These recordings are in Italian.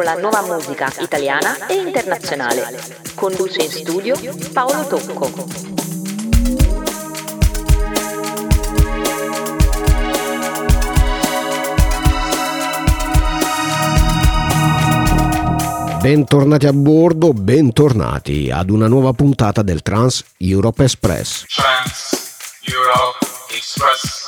la nuova musica italiana e internazionale. Conduce in studio Paolo Tocco. Bentornati a bordo, bentornati ad una nuova puntata del Trans Europe Express. Trans Europe Express.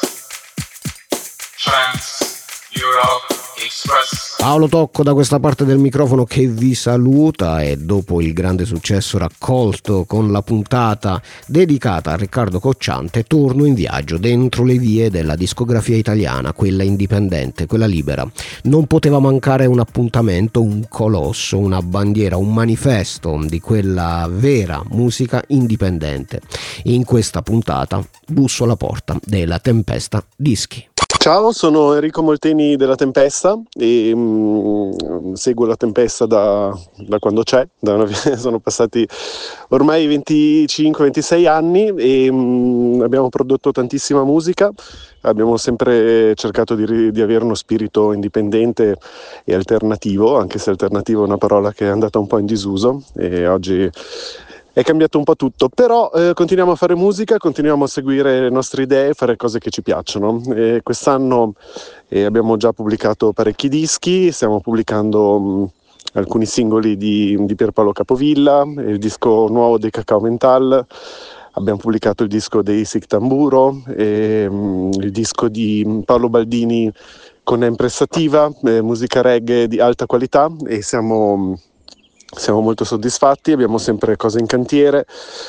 Trans Europe Express. Paolo Tocco da questa parte del microfono che vi saluta, e dopo il grande successo raccolto con la puntata dedicata a Riccardo Cocciante torno in viaggio dentro le vie della discografia italiana, quella indipendente, quella libera. Non poteva mancare un appuntamento, un colosso, una bandiera, un manifesto di quella vera musica indipendente. In questa puntata busso alla porta della Tempesta Dischi. Ciao, sono Enrico Molteni della Tempesta e seguo la Tempesta da quando c'è, sono passati ormai 25-26 anni e abbiamo prodotto tantissima musica, abbiamo sempre cercato di avere uno spirito indipendente e alternativo, anche se alternativo è una parola che è andata un po' in disuso e oggi è cambiato un po' tutto, però continuiamo a fare musica, continuiamo a seguire le nostre idee, fare cose che ci piacciono. Quest'anno abbiamo già pubblicato parecchi dischi, stiamo pubblicando alcuni singoli di Pierpaolo Capovilla, il disco nuovo dei Cacao Mental, abbiamo pubblicato il disco dei Sic Tamburo, il disco di Paolo Baldini con Empressativa, musica reggae di alta qualità, e siamo molto soddisfatti, abbiamo sempre cose in cantiere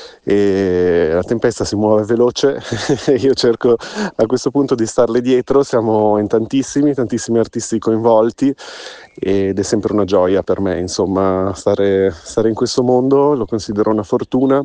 e la Tempesta si muove veloce. Io cerco a questo punto di starle dietro, siamo in tantissimi artisti coinvolti ed è sempre una gioia per me, insomma, stare in questo mondo lo considero una fortuna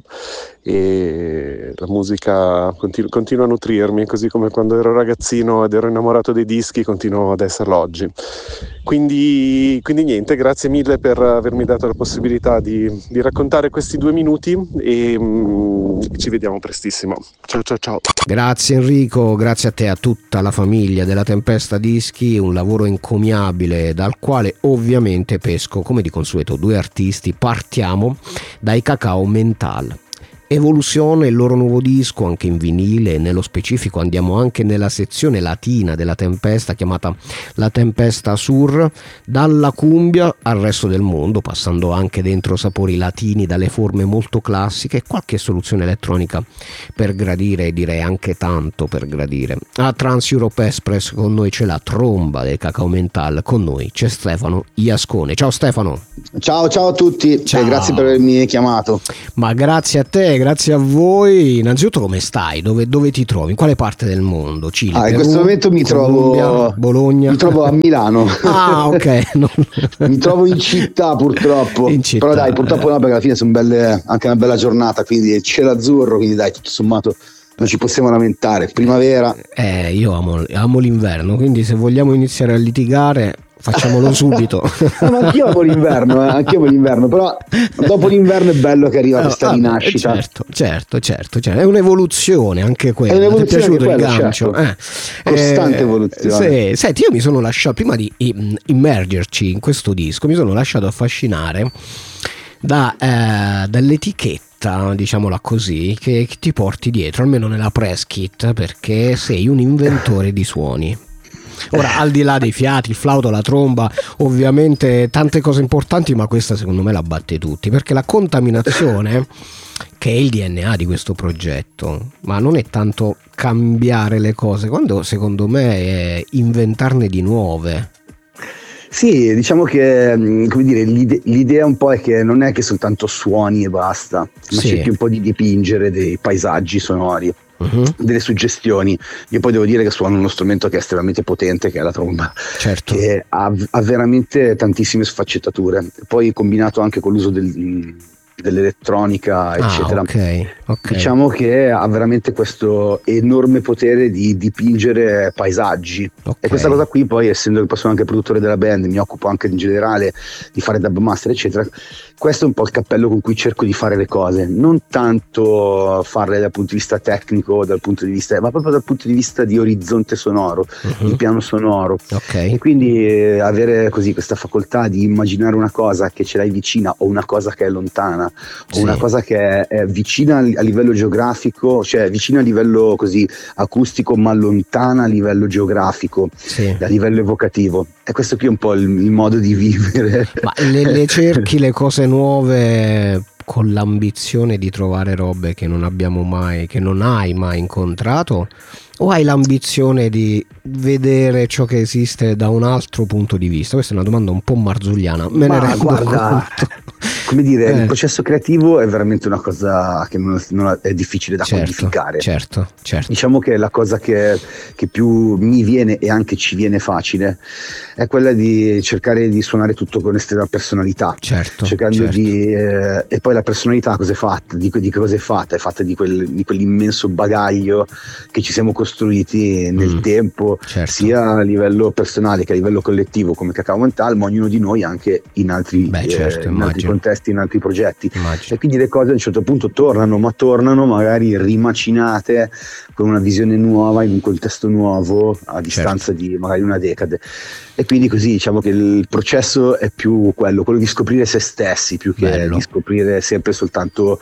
e la musica continua a nutrirmi, così come quando ero ragazzino ed ero innamorato dei dischi continuo ad esserlo oggi. Quindi niente, grazie mille per avermi dato la possibilità di raccontare questi 2 minuti e ci vediamo prestissimo. Ciao. Grazie Enrico, grazie a te e a tutta la famiglia della Tempesta Dischi, un lavoro encomiabile dal quale ovviamente pesco come di consueto 2 artisti. Partiamo dai Cacao Mental. Evoluzione, il loro nuovo disco anche in vinile, nello specifico andiamo anche nella sezione latina della Tempesta chiamata La Tempesta Sur, dalla cumbia al resto del mondo, passando anche dentro sapori latini, dalle forme molto classiche e qualche soluzione elettronica per gradire, direi anche tanto per gradire. A Trans Europe Express con noi c'è la tromba del Cacao Mental, con noi c'è Stefano Iascone. Ciao Stefano. Ciao a tutti. Ciao. E grazie per avermi chiamato. Ma grazie a te, grazie a voi. Innanzitutto come stai? Dove ti trovi? In quale parte del mondo? Cile, in Perù, questo momento mi Colombia, trovo Bologna. Mi trovo a Milano. Ah, ok. Mi trovo in città purtroppo. Però dai, purtroppo no, perché alla fine sono anche una bella giornata, quindi cielo azzurro, quindi dai, tutto sommato non ci possiamo lamentare. Primavera. Io amo l'inverno, quindi se vogliamo iniziare a litigare facciamolo subito. Ma anch'io amo l'inverno, però dopo l'inverno è bello che arriva questa rinascita. Certo, è un'evoluzione anche quella. Ti è piaciuto il gancio? Certo. Costante evoluzione. Senti, io mi sono lasciato, prima di immergerci in questo disco, mi sono lasciato affascinare dall'etichetta, diciamola così, che ti porti dietro, almeno nella press kit, perché sei un inventore di suoni. Ora, al di là dei fiati, il flauto, la tromba, ovviamente tante cose importanti, ma questa secondo me la batte tutti, perché la contaminazione, che è il DNA di questo progetto, ma non è tanto cambiare le cose, quando secondo me è inventarne di nuove. Sì, diciamo che, come dire, l'idea un po' è che non è che soltanto suoni e basta, ma cerchi un po' di dipingere dei paesaggi sonori. Delle suggestioni. Io poi devo dire che suono uno strumento che è estremamente potente, che è la tromba, certo, che ha veramente tantissime sfaccettature. Poi combinato anche con l'uso dell'elettronica, eccetera. Okay. Diciamo che ha veramente questo enorme potere di dipingere paesaggi, e questa cosa qui poi, essendo che sono anche produttore della band, mi occupo anche in generale di fare dub master eccetera, questo è un po' il cappello con cui cerco di fare le cose, non tanto farle dal punto di vista tecnico, dal punto di vista, ma proprio dal punto di vista di orizzonte sonoro, di piano sonoro, e quindi avere così questa facoltà di immaginare una cosa che ce l'hai vicina, o una cosa che è lontana, o una cosa che è vicina a livello geografico, cioè vicina a livello così acustico, ma lontana a livello geografico, a livello evocativo. E questo qui è un po' il modo di vivere. Ma le cerchi le cose nuove con l'ambizione di trovare robe che non hai mai incontrato, o hai l'ambizione di vedere ciò che esiste da un altro punto di vista? Questa è una domanda un po' marzulliana, me ne rendo conto. Come dire, il processo creativo è veramente una cosa che non è difficile da quantificare. Certo. Diciamo che la cosa che più mi viene, e anche ci viene facile, è quella di cercare di suonare tutto con estrema personalità. Cercando di e poi la personalità cosa è fatta? Di che cosa è fatta? È fatta di quell'immenso bagaglio che ci siamo costruiti nel tempo, sia a livello personale che a livello collettivo come Cacao Mental, ma ognuno di noi anche in altri contesti, in altri progetti. E quindi le cose a un certo punto tornano magari rimacinate con una visione nuova, in un contesto nuovo, a distanza di magari una decade. E quindi così diciamo che il processo è più quello di scoprire se stessi, più che di scoprire sempre soltanto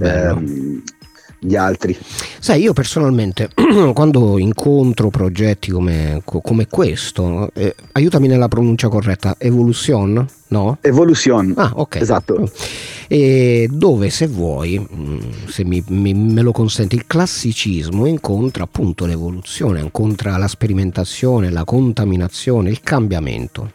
gli altri. Sai, io personalmente quando incontro progetti come questo, aiutami nella pronuncia corretta, Evolution, no? Evolution. Ok. Esatto. E dove, se vuoi, se me lo consenti, il classicismo incontra appunto l'evoluzione, incontra la sperimentazione, la contaminazione, il cambiamento.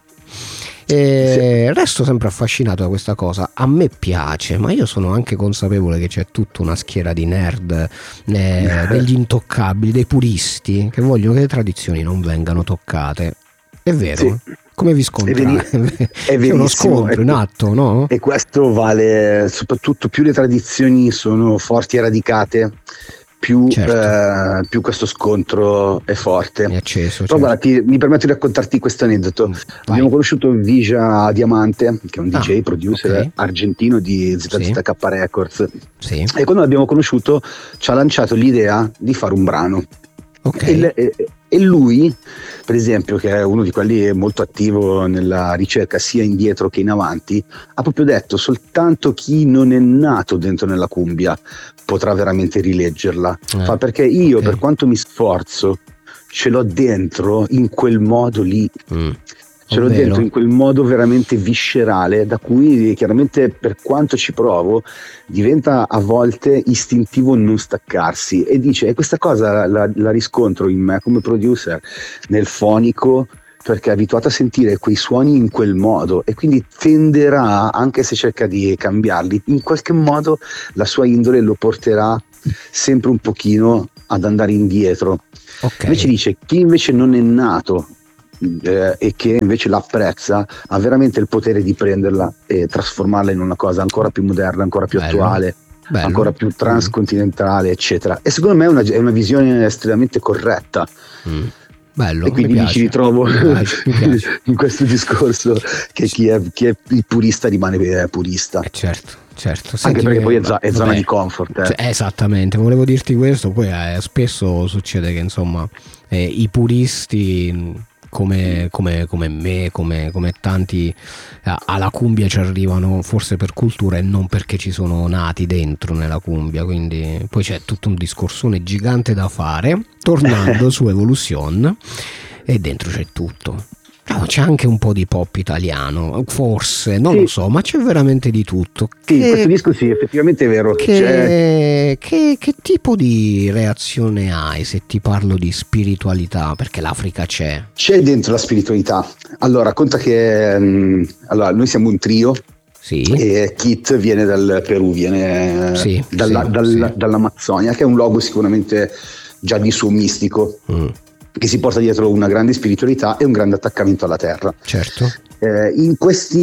Resto sempre affascinato da questa cosa. A me piace, ma io sono anche consapevole che c'è tutta una schiera di nerd, degli intoccabili, dei puristi che vogliono che le tradizioni non vengano toccate. È vero? Come vi scontrate? È uno scontro in atto, no? E questo vale soprattutto più le tradizioni sono forti e radicate, più questo scontro è forte. È acceso. Però guarda, mi permetto di raccontarti questo aneddoto. Abbiamo conosciuto Vija Diamante, che è un DJ producer argentino di ZZK Records, e quando l'abbiamo conosciuto ci ha lanciato l'idea di fare un brano. E lui, per esempio, che è uno di quelli molto attivo nella ricerca sia indietro che in avanti, ha proprio detto: soltanto chi non è nato dentro nella cumbia potrà veramente rileggerla, perché io per quanto mi sforzo ce l'ho dentro in quel modo lì, ce l'ho dentro in quel modo veramente viscerale, da cui chiaramente per quanto ci provo diventa a volte istintivo non staccarsi. E dice, e questa cosa la riscontro in me come producer nel fonico, perché è abituato a sentire quei suoni in quel modo, e quindi tenderà, anche se cerca di cambiarli, in qualche modo la sua indole lo porterà sempre un pochino ad andare indietro. Invece dice, chi invece non è nato e che invece l'apprezza, ha veramente il potere di prenderla e trasformarla in una cosa ancora più moderna, ancora più attuale, ancora più transcontinentale, eccetera. E secondo me è una visione estremamente corretta. Bello, e quindi mi ci ritrovo in questo discorso che chi è il purista rimane purista. Certo. Anche Senti, perché poi è zona di comfort. Esattamente, volevo dirti questo. Poi spesso succede che insomma i puristi come me, come tanti alla cumbia ci arrivano forse per cultura e non perché ci sono nati dentro nella cumbia, quindi poi c'è tutto un discorsone gigante da fare. Tornando su Evolution, e dentro c'è tutto. No, c'è anche un po' di pop italiano, forse, non lo so, ma c'è veramente di tutto. Questo disco sì, effettivamente è vero. Che tipo di reazione hai se ti parlo di spiritualità? Perché l'Africa c'è dentro la spiritualità. Allora, conta che noi siamo un trio. E Kit viene dal Perù, viene dall'Amazzonia, che è un luogo sicuramente già di suo mistico, che si porta dietro una grande spiritualità e un grande attaccamento alla terra. Certo. In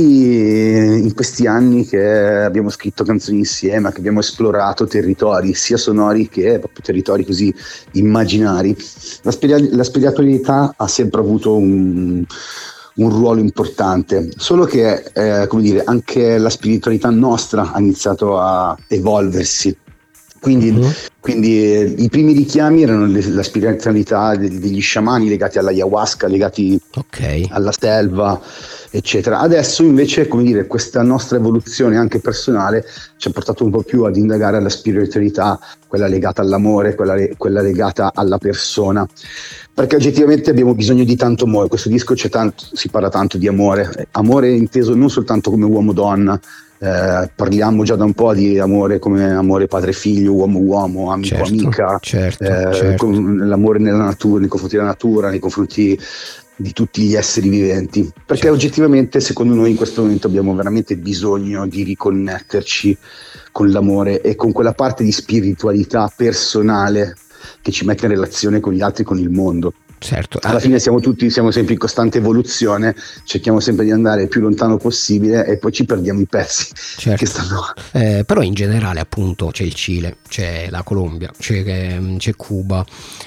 questi anni che abbiamo scritto canzoni insieme, che abbiamo esplorato territori sia sonori che proprio territori così immaginari, la spiritualità ha sempre avuto un ruolo importante, solo che come dire, anche la spiritualità nostra ha iniziato a evolversi. Quindi i primi richiami erano la spiritualità degli sciamani legati all'ayahuasca, legati alla selva, eccetera. Adesso invece, come dire, questa nostra evoluzione anche personale ci ha portato un po' più ad indagare alla spiritualità, quella legata all'amore, quella legata alla persona, perché oggettivamente abbiamo bisogno di tanto amore. Questo disco si parla tanto di amore inteso non soltanto come uomo-donna. Parliamo già da un po' di amore come amore padre-figlio, uomo-uomo, amico-amica, con l'amore nella natura, nei confronti della natura, nei confronti di tutti gli esseri viventi, perché oggettivamente secondo noi in questo momento abbiamo veramente bisogno di riconnetterci con l'amore e con quella parte di spiritualità personale che ci mette in relazione con gli altri, con il mondo. Certo. Alla fine siamo sempre in costante evoluzione, cerchiamo sempre di andare il più lontano possibile e poi ci perdiamo i pezzi che stanno. Però in generale appunto c'è il Cile, c'è la Colombia, c'è Cuba,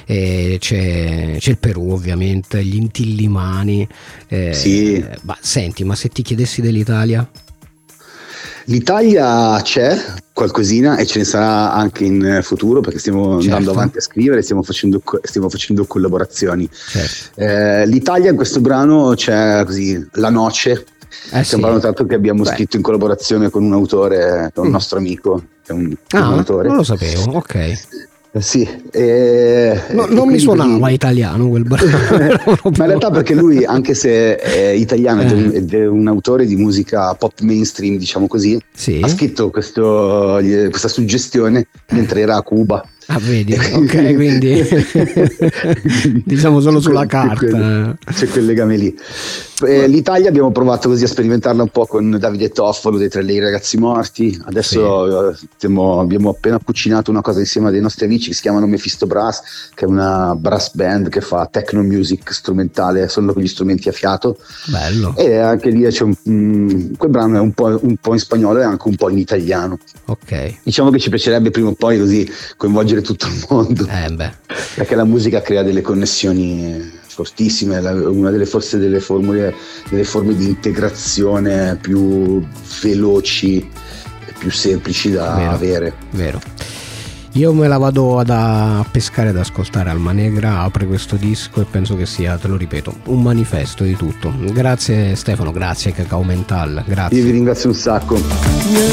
c'è il Perù ovviamente, gli Inti-Illimani. Sì. Senti, ma se ti chiedessi dell'Italia? L'Italia c'è qualcosina e ce ne sarà anche in futuro, perché stiamo andando avanti a scrivere, stiamo facendo collaborazioni. L'Italia in questo brano c'è così La Noce, è un brano tanto che abbiamo scritto in collaborazione con un autore, con un nostro amico, che è un autore. Non lo sapevo, ok. Sì, non mi suonava italiano quel brano. Ma in realtà perché lui, anche se è italiano ed è un autore di musica pop mainstream, diciamo così, ha scritto questa suggestione mentre era a Cuba. Ah, vedi, ok, quindi diciamo solo sulla carta. C'è quel legame lì. L'Italia abbiamo provato così a sperimentarla un po' con Davide Toffolo dei 3 Lei Ragazzi Morti. Adesso abbiamo appena cucinato una cosa insieme a dei nostri amici che si chiamano Mephisto Brass, che è una brass band che fa techno music strumentale solo con gli strumenti a fiato. Bello. E anche lì c'è quel brano è un po' in spagnolo e anche un po' in italiano. Ok. Diciamo che ci piacerebbe prima o poi così coinvolgere tutto il mondo, perché la musica crea delle connessioni fortissime, una delle forme di integrazione più veloci e più semplici da avere. Vero. Io me la vado a pescare, ad ascoltare Alma Negra, apre questo disco e penso che sia, te lo ripeto, un manifesto di tutto. Grazie Stefano, grazie Cacao Mental, grazie. Io vi ringrazio un sacco.